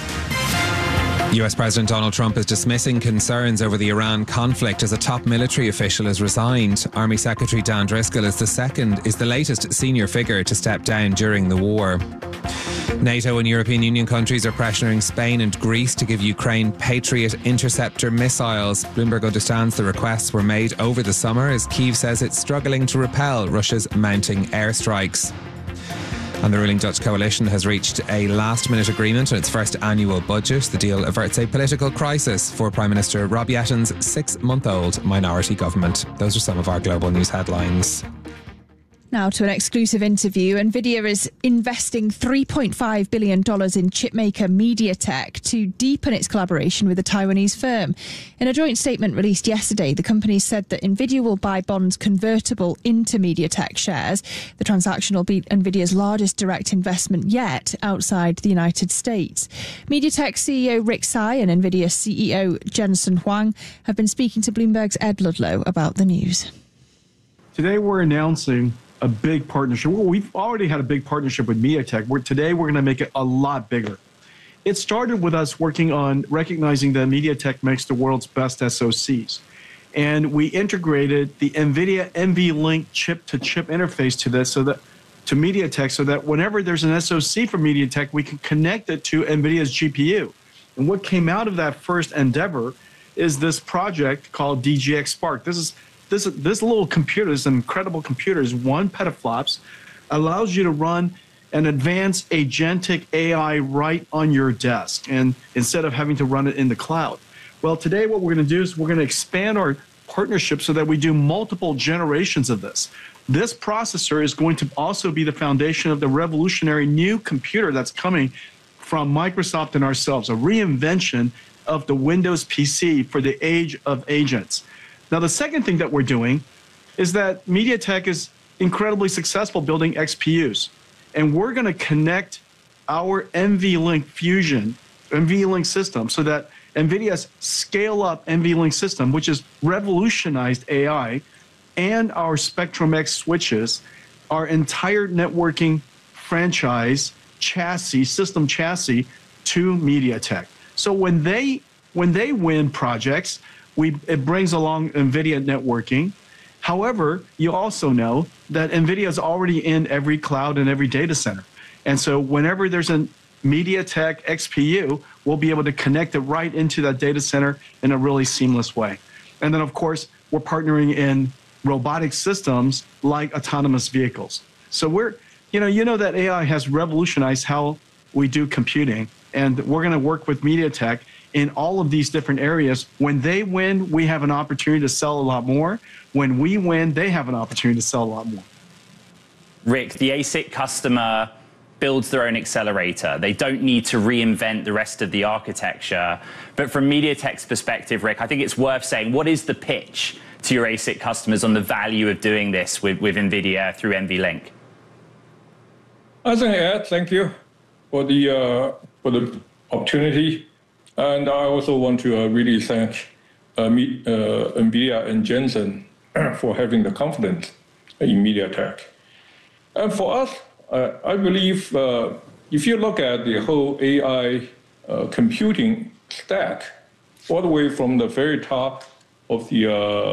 US President Donald Trump is dismissing concerns over the Iran conflict as a top military official has resigned. Army Secretary Dan Driscoll is the latest senior figure to step down during the war. NATO and European Union countries are pressuring Spain and Greece to give Ukraine Patriot interceptor missiles. Bloomberg understands the requests were made over the summer as Kyiv says it's struggling to repel Russia's mounting airstrikes. And the ruling Dutch coalition has reached a last-minute agreement on its first annual budget. The deal averts a political crisis for Prime Minister Rob Yetton's 6-month-old minority government. Those are some of our global news headlines. Now to an exclusive interview. NVIDIA is investing $3.5 billion in chipmaker MediaTek to deepen its collaboration with a Taiwanese firm. In a joint statement released yesterday, the company said that NVIDIA will buy bonds convertible into MediaTek shares. The transaction will be NVIDIA's largest direct investment yet outside the United States. MediaTek CEO Rick Tsai and NVIDIA CEO Jensen Huang have been speaking to Bloomberg's Ed Ludlow about the news. Today we're announcing a big partnership. We've already had a big partnership with MediaTek. Today we're going to make it a lot bigger. It started with us working on recognizing that MediaTek makes the world's best SoCs. And we integrated the NVIDIA NVLink chip-to-chip interface to MediaTek so that whenever there's an SoC from MediaTek, we can connect it to NVIDIA's GPU. And what came out of that first endeavor is this project called DGX Spark. This little computer, this incredible computer, is 1 petaflops, allows you to run an advanced agentic AI right on your desk, and instead of having to run it in the cloud. Well, today what we're going to do is we're going to expand our partnership so that we do multiple generations of this. This processor is going to also be the foundation of the revolutionary new computer that's coming from Microsoft and ourselves, a reinvention of the Windows PC for the age of agents. Now, the second thing that we're doing is that MediaTek is incredibly successful building XPUs. And we're going to connect our NVLink Fusion, NVLink system, so that NVIDIA's scale-up NVLink system, which has revolutionized AI, and our Spectrum-X switches, our entire networking franchise chassis, system chassis, to MediaTek. So when they win projects, it brings along NVIDIA networking. However, you also know that NVIDIA is already in every cloud and every data center. And so whenever there's a MediaTek XPU, we'll be able to connect it right into that data center in a really seamless way. And then, of course, we're partnering in robotic systems like autonomous vehicles. So you know that AI has revolutionized how we do computing. And we're going to work with MediaTek in all of these different areas. When they win, we have an opportunity to sell a lot more. When we win, they have an opportunity to sell a lot more. Rick, the ASIC customer builds their own accelerator. They don't need to reinvent the rest of the architecture. But from MediaTek's perspective, Rick, I think it's worth saying, what is the pitch to your ASIC customers on the value of doing this with NVIDIA through NVLink? I think, Ed, thank you for the opportunity. And I also want to really thank NVIDIA and Jensen for having the confidence in MediaTek. And for us, I believe if you look at the whole AI computing stack, all the way from the very top of the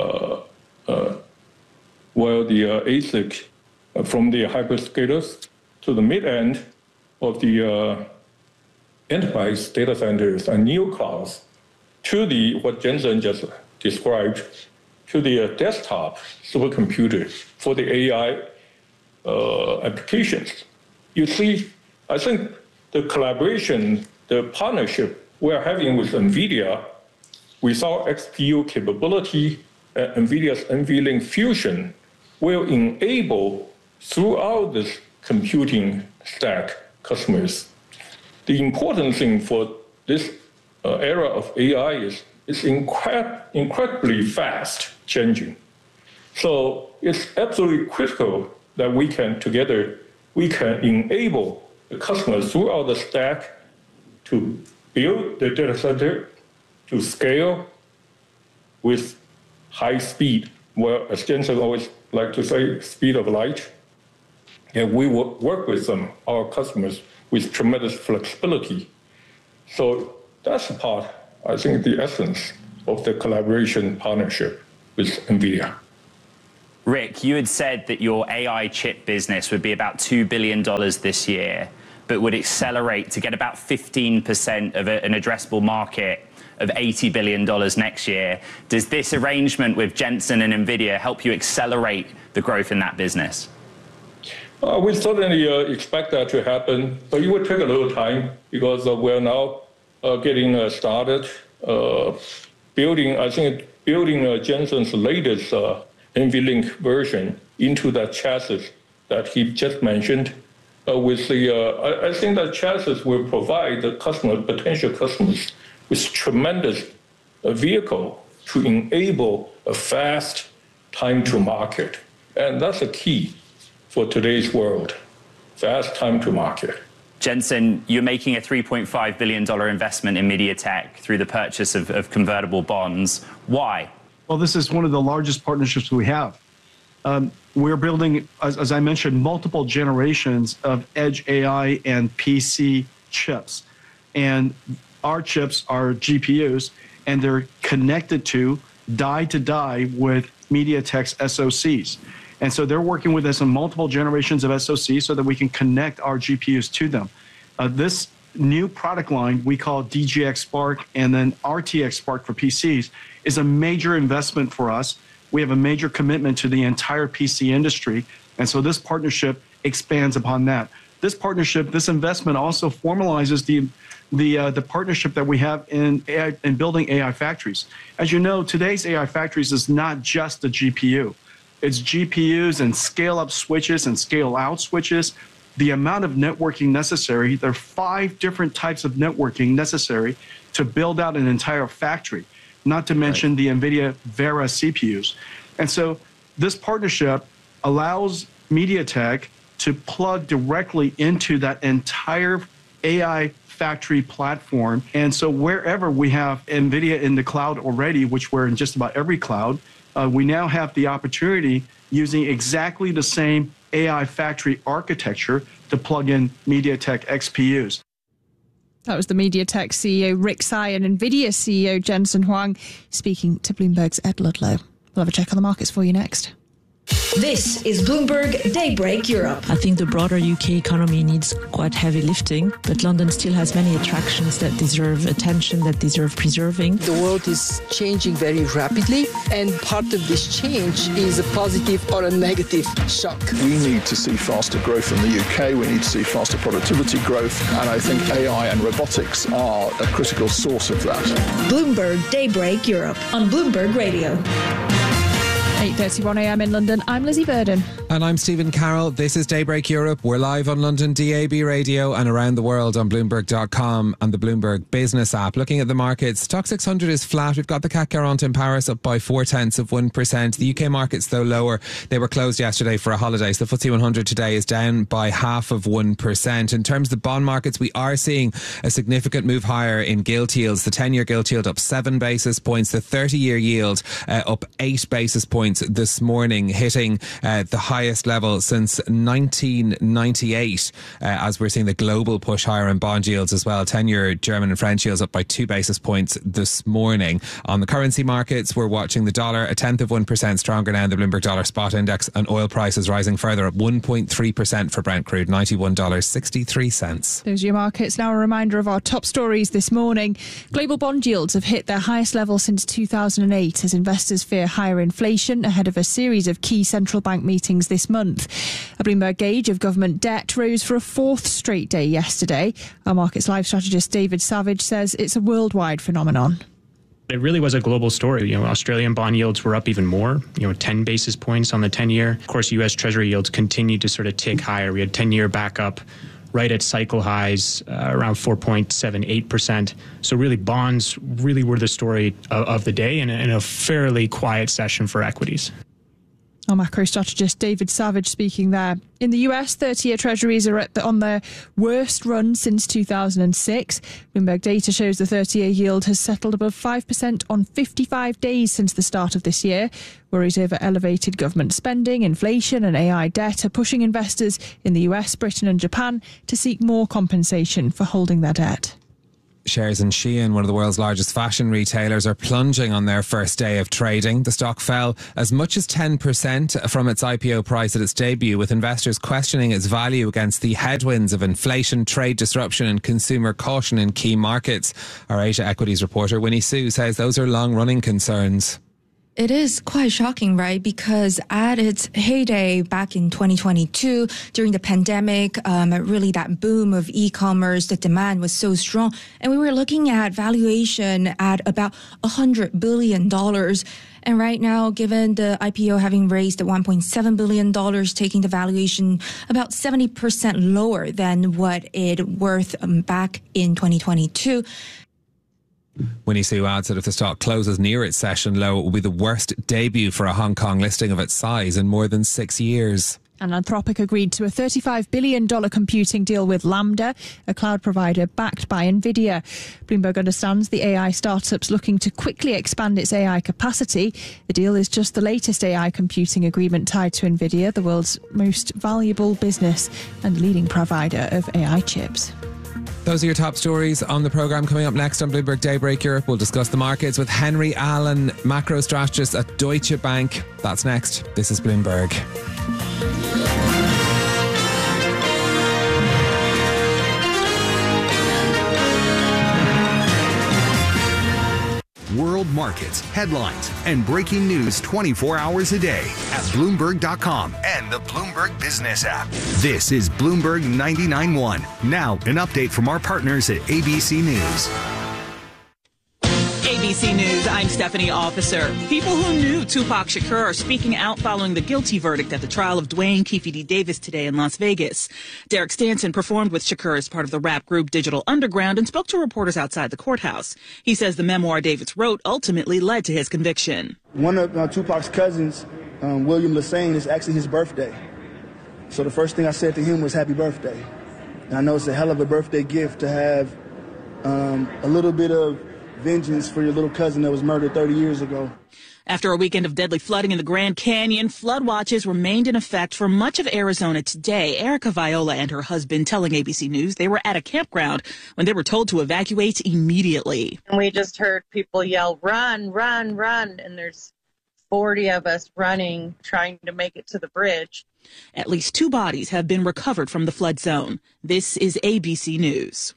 ASIC from the hyperscalers to the mid-end of the enterprise data centers and neoclouds to the what Jensen just described, to the desktop supercomputer for the AI applications. You see, I think the collaboration, the partnership we're having with NVIDIA, with our XPU capability, NVIDIA's NVLink Fusion, will enable throughout this computing stack customers. The important thing for this era of AI is it's incredibly fast changing. So it's absolutely critical that we can enable the customers throughout the stack to build the data center, to scale with high speed, well, as Jensen always like to say, speed of light. And we will work with them, our customers, with tremendous flexibility. So that's the part, I think, the essence of the collaboration partnership with NVIDIA. Rick, you had said that your AI chip business would be about $2 billion this year, but would accelerate to get about 15% of an addressable market of $80 billion next year. Does this arrangement with Jensen and NVIDIA help you accelerate the growth in that business? We certainly expect that to happen, but it will take a little time because we're now getting started building Jensen's latest NVLink version into that chassis that he just mentioned. I think that chassis will provide the potential customers with tremendous vehicle to enable a fast time to market. And that's a key for today's world, fast time to market. Jensen, you're making a $3.5 billion investment in MediaTek through the purchase of convertible bonds. Why? Well, this is one of the largest partnerships we have. We're building, as I mentioned, multiple generations of edge AI and PC chips. And our chips are GPUs, and they're connected to die with MediaTek's SoCs. And so they're working with us on multiple generations of SoCs so that we can connect our GPUs to them. This new product line we call DGX Spark and then RTX Spark for PCs is a major investment for us. We have a major commitment to the entire PC industry. And so this partnership expands upon that. This partnership, this investment also formalizes the partnership that we have in AI, in building AI factories. As you know, today's AI factories is not just the GPU. It's GPUs and scale-up switches and scale-out switches. The amount of networking necessary, there are 5 different types of networking necessary to build out an entire factory, not to mention the NVIDIA Vera CPUs. And so this partnership allows MediaTek to plug directly into that entire AI factory platform. And so wherever we have NVIDIA in the cloud already, which we're in just about every cloud, we now have the opportunity using exactly the same AI factory architecture to plug in MediaTek XPUs. That was the MediaTek CEO Rick Tsai and NVIDIA CEO Jensen Huang speaking to Bloomberg's Ed Ludlow. We'll have a check on the markets for you next. This is Bloomberg Daybreak Europe. I think the broader UK economy needs quite heavy lifting, but London still has many attractions that deserve attention, that deserve preserving. The world is changing very rapidly, and part of this change is a positive or a negative shock. We need to see faster growth in the UK. We need to see faster productivity growth, and I think AI and robotics are a critical source of that. Bloomberg Daybreak Europe on Bloomberg Radio. 8:31 a.m. in London. I'm Lizzie Burden. And I'm Stephen Carroll. This is Daybreak Europe. We're live on London DAB radio and around the world on Bloomberg.com and the Bloomberg Business app. Looking at the markets, Stoxx 600 is flat. We've got the CAC 40 in Paris up by 0.4%. The UK markets, though, lower. They were closed yesterday for a holiday. So the FTSE 100 today is down by 0.5%. In terms of the bond markets, we are seeing a significant move higher in gilt yields. The 10-year gilt yield up 7 basis points. The 30-year yield up 8 basis points this morning, hitting the high highest level since 1998, as we're seeing the global push higher in bond yields as well. 10-year German and French yields up by 2 basis points this morning. On the currency markets, we're watching the dollar 0.1% stronger now in the Bloomberg Dollar Spot Index, and oil prices rising further at 1.3% for Brent crude, $91.63. Those are your markets. Now a reminder of our top stories this morning. Global bond yields have hit their highest level since 2008 as investors fear higher inflation ahead of a series of key central bank meetings this month. A Bloomberg gauge of government debt rose for a fourth straight day yesterday. Our Markets Live strategist David Savage says it's a worldwide phenomenon. It really was a global story. Australian bond yields were up even more, 10 basis points on the 10-year. Of course, U.S. Treasury yields continued to sort of tick higher. We had 10-year back up right at cycle highs, around 4.78%. So really, bonds really were the story of the day and a fairly quiet session for equities. Our macro strategist David Savage speaking there. In the US, 30-year treasuries are on their worst run since 2006. Bloomberg data shows the 30-year yield has settled above 5% on 55 days since the start of this year. Worries over elevated government spending, inflation and AI debt are pushing investors in the US, Britain and Japan to seek more compensation for holding their debt. Shares in Shein, one of the world's largest fashion retailers, are plunging on their first day of trading. The stock fell as much as 10% from its IPO price at its debut, with investors questioning its value against the headwinds of inflation, trade disruption and consumer caution in key markets. Our Asia Equities reporter Winnie Su says those are long-running concerns. It is quite shocking, right? Because at its heyday back in 2022, during the pandemic, really that boom of e-commerce, the demand was so strong. And we were looking at valuation at about $100 billion. And right now, given the IPO having raised $1.7 billion, taking the valuation about 70% lower than what it worth back in 2022. Winnie Su adds that if the stock closes near its session low, it will be the worst debut for a Hong Kong listing of its size in more than 6 years. And Anthropic agreed to a $35 billion computing deal with Lambda, a cloud provider backed by NVIDIA. Bloomberg understands the AI startup's looking to quickly expand its AI capacity. The deal is just the latest AI computing agreement tied to NVIDIA, the world's most valuable business and leading provider of AI chips. Those are your top stories on the programme. Coming up next on Bloomberg Daybreak Europe, we'll discuss the markets with Henry Allen, macro strategist at Deutsche Bank. That's next. This is Bloomberg. World markets, headlines, and breaking news 24 hours a day at Bloomberg.com and the Bloomberg Business app. This is Bloomberg 99.1. Now, an update from our partners at ABC News. ABC News, I'm Stephanie Officer. People who knew Tupac Shakur are speaking out following the guilty verdict at the trial of Dwayne Keefe D. Davis today in Las Vegas. Derek Stanson performed with Shakur as part of the rap group Digital Underground and spoke to reporters outside the courthouse. He says the memoir Davis wrote ultimately led to his conviction. One of Tupac's cousins, William Lassane, is actually his birthday. So the first thing I said to him was happy birthday. And I know it's a hell of a birthday gift to have a little bit of vengeance for your little cousin that was murdered 30 years ago. After a weekend of deadly flooding in the Grand Canyon, flood watches remained in effect for much of Arizona today. Erica Viola and her husband telling ABC News they were at a campground when they were told to evacuate immediately. And we just heard people yell, run, run, run, and there's 40 of us running, trying to make it to the bridge. At least 2 bodies have been recovered from the flood zone. This is ABC News.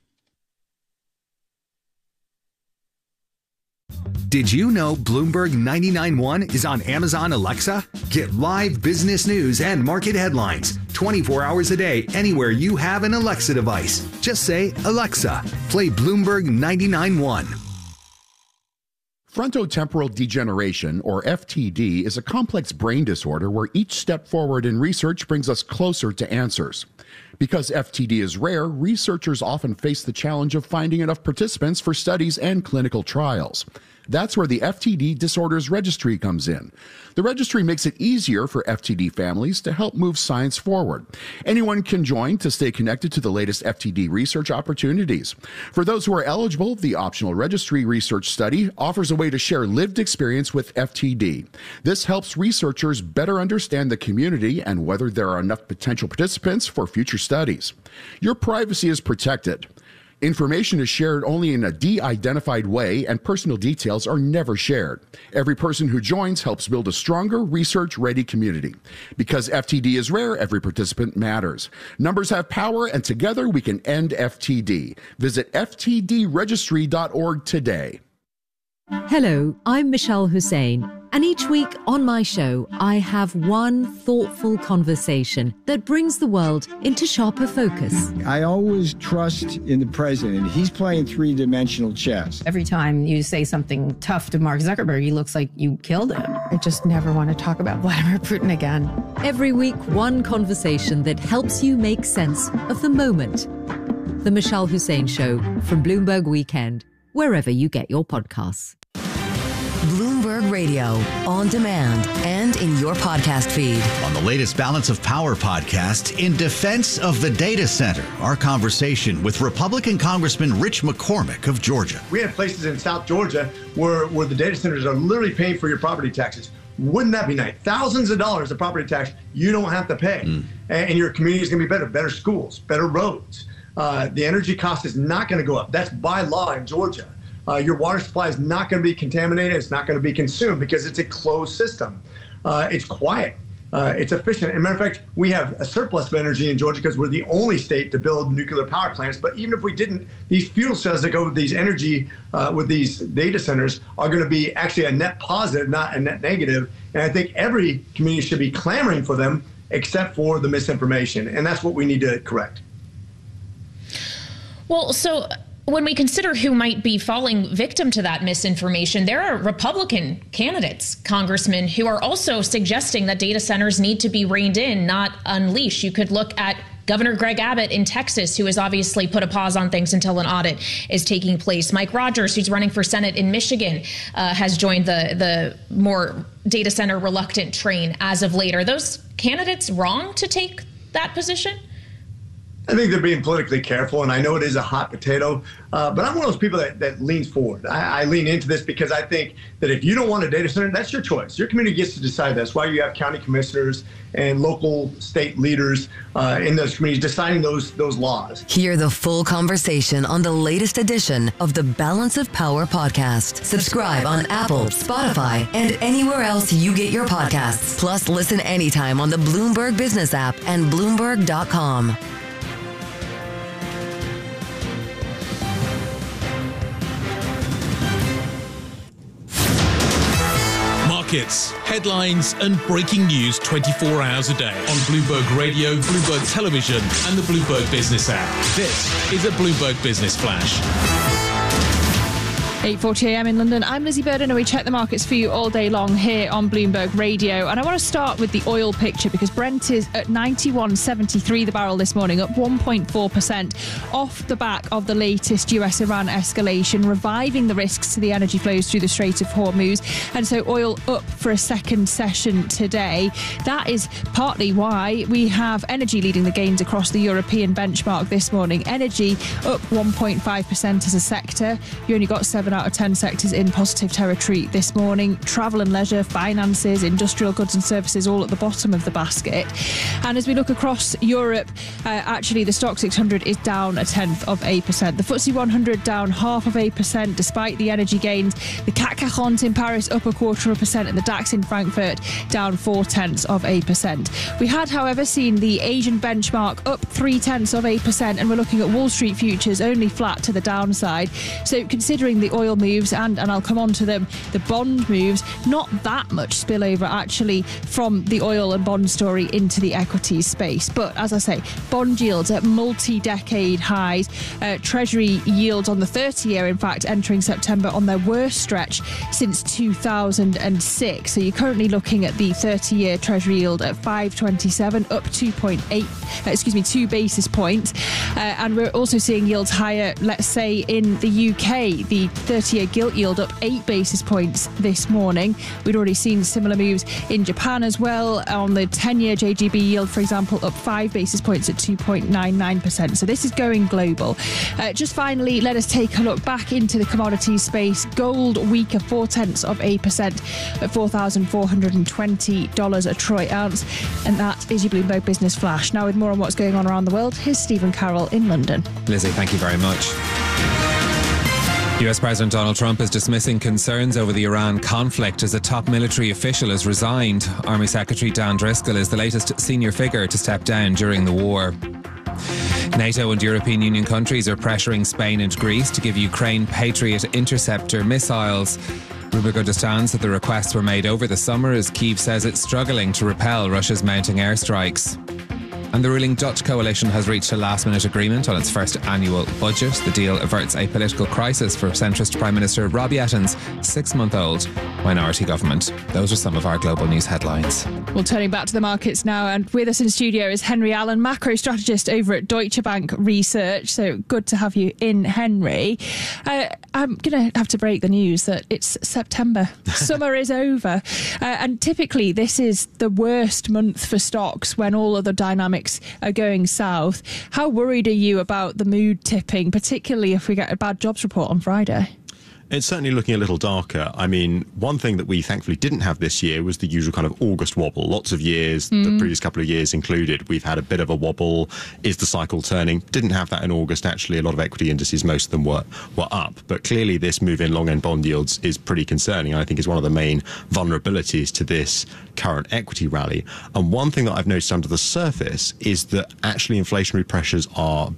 Did you know Bloomberg 99.1 is on Amazon Alexa? Get live business news and market headlines 24 hours a day anywhere you have an Alexa device. Just say, Alexa, play Bloomberg 99.1. Frontotemporal degeneration, or FTD, is a complex brain disorder where each step forward in research brings us closer to answers. Because FTD is rare, researchers often face the challenge of finding enough participants for studies and clinical trials. That's where the FTD Disorders Registry comes in. The registry makes it easier for FTD families to help move science forward. Anyone can join to stay connected to the latest FTD research opportunities. For those who are eligible, the optional registry research study offers a way to share lived experience with FTD. This helps researchers better understand the community and whether there are enough potential participants for future studies. Your privacy is protected. Information is shared only in a de-identified way, and personal details are never shared. Every person who joins helps build a stronger, research-ready community. Because FTD is rare, every participant matters. Numbers have power, and together we can end FTD. Visit ftdregistry.org today. Hello, I'm Michelle Hussein, and each week on my show, I have one thoughtful conversation that brings the world into sharper focus. I always trust in the president. He's playing three-dimensional chess. Every time you say something tough to Mark Zuckerberg, he looks like you killed him. I just never want to talk about Vladimir Putin again. Every week, one conversation that helps you make sense of the moment. The Michelle Hussein Show from Bloomberg Weekend, wherever you get your podcasts. Bloomberg Radio, on demand and in your podcast feed. On the latest Balance of Power podcast, in defense of the data center, our conversation with Republican Congressman Rich McCormick of Georgia. We have places in South Georgia where the data centers are literally paying for your property taxes. Wouldn't that be nice? Thousands of dollars of property tax you don't have to pay. And your community is going to be better schools, better roads. The energy cost is not going to go up. That's by law in Georgia. Your water supply is not going to be contaminated. It's not going to be consumed because it's a closed system. It's quiet. It's efficient. As a matter of fact, we have a surplus of energy in Georgia because we're the only state to build nuclear power plants. But even if we didn't, these fuel cells that go with these energy, with these data centers are going to be actually a net positive, not a net negative. And I think every community should be clamoring for them except for the misinformation. And that's what we need to correct. Well, so when we consider who might be falling victim to that misinformation, there are Republican candidates, congressmen, who are also suggesting that data centers need to be reined in, not unleashed. You could look at Governor Greg Abbott in Texas, who has obviously put a pause on things until an audit is taking place. Mike Rogers, who's running for Senate in Michigan, has joined the more data center reluctant train as of late. Are those candidates wrong to take that position? I think they're being politically careful, and I know it is a hot potato, but I'm one of those people that leans forward. I lean into this because I think that if you don't want a data center, that's your choice. Your community gets to decide. That's why you have county commissioners and local state leaders in those communities deciding those laws. Hear the full conversation on the latest edition of the Balance of Power podcast. Subscribe on Apple, Spotify, and anywhere else you get your podcasts. Plus, listen anytime on the Bloomberg Business app and Bloomberg.com. Markets, headlines, and breaking news 24 hours a day on Bloomberg Radio, Bloomberg Television, and the Bloomberg Business app. This is a Bloomberg Business Flash. 8:40 a.m. in London. I'm Lizzie Burden, and we check the markets for you all day long here on Bloomberg Radio. And I want to start with the oil picture because Brent is at 91.73 the barrel this morning, up 1.4% off the back of the latest US-Iran escalation, reviving the risks to the energy flows through the Strait of Hormuz. And so oil up for a second session today. That is partly why we have energy leading the gains across the European benchmark this morning. Energy up 1.5% as a sector. You only got 7 out of 10 sectors in positive territory this morning. Travel and leisure, finances, industrial goods and services all at the bottom of the basket. And as we look across Europe, actually the Stoxx 600 is down 0.1%. The FTSE 100 down 0.5% despite the energy gains. The CAC 40 in Paris up 0.25% and the DAX in Frankfurt down 0.4%. We had, however, seen the Asian benchmark up 0.3% and we're looking at Wall Street futures only flat to the downside. So considering the oil oil moves and I'll come on to them, the bond moves, not that much spillover actually from the oil and bond story into the equities space. But as I say, bond yields at multi-decade highs. Treasury yields on the 30-year, in fact, entering September on their worst stretch since 2006. So you're currently looking at the 30-year Treasury yield at 5.27, up 2 basis points. And we're also seeing yields higher, let's say, in the UK. The 30-year gilt yield up 8 basis points this morning. We'd already seen similar moves in Japan as well. On the 10-year JGB yield, for example, up 5 basis points at 2.99%. So this is going global. Just finally, let us take a look back into the commodities space. Gold weaker 0.4% at $4,420 a troy ounce. And that is your Bloomberg Business Flash. Now with more on what's going on around the world, here's Stephen Carroll in London. Lizzie, thank you very much. US President Donald Trump is dismissing concerns over the Iran conflict as a top military official has resigned. Army Secretary Dan Driscoll is the latest senior figure to step down during the war. NATO and European Union countries are pressuring Spain and Greece to give Ukraine Patriot interceptor missiles. Rumour understands that the requests were made over the summer as Kyiv says it's struggling to repel Russia's mounting airstrikes. And the ruling Dutch coalition has reached a last-minute agreement on its first annual budget. The deal averts a political crisis for centrist Prime Minister Robbie Etten's 6-month-old minority government. Those are some of our global news headlines. Well, turning back to the markets now, and with us in studio is Henry Allen, macro strategist over at Deutsche Bank Research. So good to have you in, Henry. I'm going to have to break the news that it's September. Summer is over. And typically this is the worst month for stocks when all other dynamics are going south. How worried are you about the mood tipping, particularly if we get a bad jobs report on Friday? It's certainly looking a little darker. I mean, one thing that we thankfully didn't have this year was the usual kind of August wobble. Lots of years, the previous couple of years included, we've had a bit of a wobble. Is the cycle turning? Didn't have that in August, actually. A lot of equity indices, most of them were up. But clearly this move in long-end bond yields is pretty concerning. I think is one of the main vulnerabilities to this current equity rally. And one thing that I've noticed under the surface is that actually inflationary pressures are